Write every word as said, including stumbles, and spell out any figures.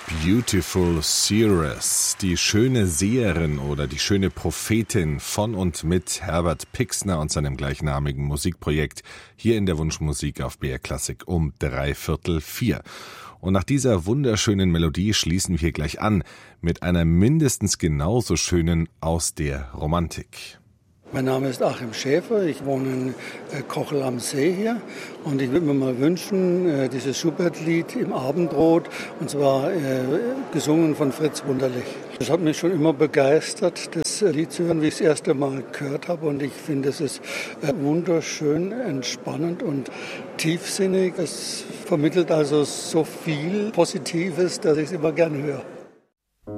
Beautiful Seeress, die schöne Seherin oder die schöne Prophetin von und mit Herbert Pixner und seinem gleichnamigen Musikprojekt hier in der Wunschmusik auf B R Klassik um dreiviertel vier. Und nach dieser wunderschönen Melodie schließen wir gleich an mit einer mindestens genauso schönen aus der Romantik. Mein Name ist Achim Schäfer, ich wohne in Kochel am See hier und ich würde mir mal wünschen, dieses Schubert-Lied im Abendrot, und zwar äh, gesungen von Fritz Wunderlich. Das hat mich schon immer begeistert, das Lied zu hören, wie ich es das erste Mal gehört habe, und ich finde, es ist äh, wunderschön, entspannend und tiefsinnig. Es vermittelt also so viel Positives, dass ich es immer gerne höre.